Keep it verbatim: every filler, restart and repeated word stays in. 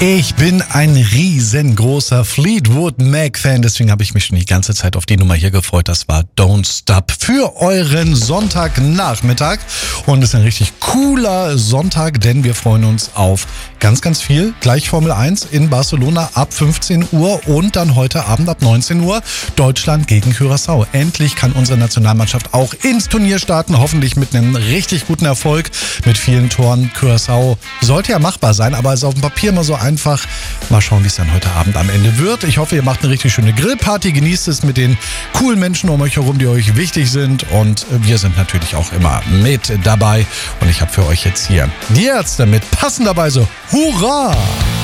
Ich bin ein riesengroßer Fleetwood Mac-Fan, deswegen habe ich mich schon die ganze Zeit auf die Nummer hier gefreut. Das war Don't Stop für euren Sonntagnachmittag. Und es ist ein richtig cooler Sonntag, denn wir freuen uns auf ganz, ganz viel. Gleich Formel eins in Barcelona ab fünfzehn Uhr und dann heute Abend ab neunzehn Uhr Deutschland gegen Curaçao. Endlich kann unsere Nationalmannschaft auch ins Turnier starten, hoffentlich mit einem richtig guten Erfolg, mit vielen Toren. Curaçao sollte ja machbar sein, aber es ist auf dem Papier immer so einfach. Mal schauen, wie es dann heute Abend am Ende wird. Ich hoffe, ihr macht eine richtig schöne Grillparty, genießt es mit den coolen Menschen um euch herum, die euch wichtig sind, und wir sind natürlich auch immer mit dabei und ich habe für euch jetzt hier die Ärzte mit passenderweise Hurra!